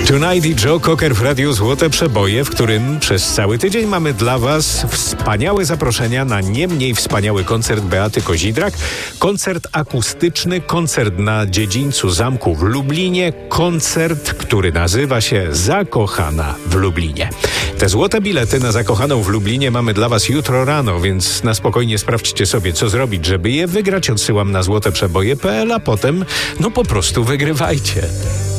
Tonight i Joe Cocker w Radiu Złote Przeboje, w którym przez cały tydzień mamy dla Was wspaniałe zaproszenia na nie mniej wspaniały koncert Beaty Kozidrak, koncert akustyczny, koncert na dziedzińcu zamku w Lublinie, koncert, który nazywa się Zakochana w Lublinie. Te złote bilety na Zakochaną w Lublinie mamy dla Was jutro rano, więc na spokojnie sprawdźcie sobie, co zrobić, żeby je wygrać. Odsyłam na złoteprzeboje.pl, a potem po prostu wygrywajcie.